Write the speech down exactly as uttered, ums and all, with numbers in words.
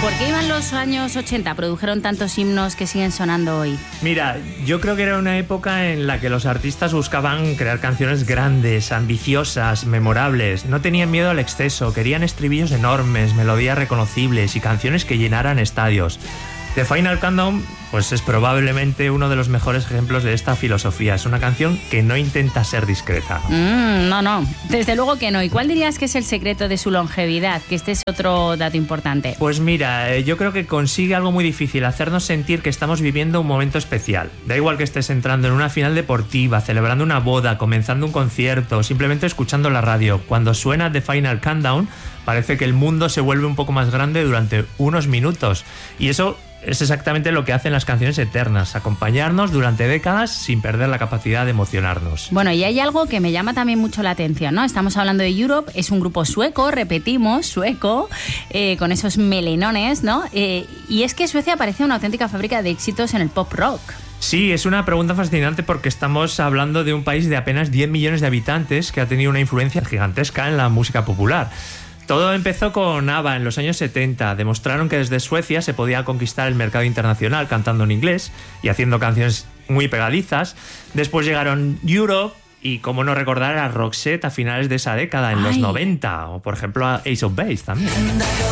¿Por qué iban los años ochenta? Produjeron tantos himnos que siguen sonando hoy. Mira, yo creo que era una época en la que los artistas buscaban crear canciones grandes, ambiciosas, memorables. No tenían miedo al exceso, querían estribillos enormes, melodías reconocibles y canciones que llenaran estadios. The Final Countdown, pues es probablemente uno de los mejores ejemplos de esta filosofía. Es una canción que no intenta ser discreta. Mm, no, no, desde luego que no. ¿Y cuál dirías que es el secreto de su longevidad? Que este es otro dato importante. Pues mira, yo creo que consigue algo muy difícil, hacernos sentir que estamos viviendo un momento especial. Da igual que estés entrando en una final deportiva, celebrando una boda, comenzando un concierto, o simplemente escuchando la radio. Cuando suena The Final Countdown, parece que el mundo se vuelve un poco más grande durante unos minutos. Y eso es exactamente lo que hacen las canciones eternas, acompañarnos durante décadas sin perder la capacidad de emocionarnos. Bueno, y hay algo que me llama también mucho la atención, ¿no? Estamos hablando de Europe, es un grupo sueco, repetimos, sueco, eh, con esos melenones, ¿no? Eh, y es que Suecia parece una auténtica fábrica de éxitos en el pop rock. Sí, es una pregunta fascinante porque estamos hablando de un país de apenas diez millones de habitantes que ha tenido una influencia gigantesca en la música popular. Todo empezó con ABBA en los años setenta. Demostraron que desde Suecia se podía conquistar el mercado internacional cantando en inglés y haciendo canciones muy pegadizas. Después llegaron Europe y, cómo no recordar, a Roxette a finales de esa década, en Ay. los noventa. O, por ejemplo, a Ace of Base también.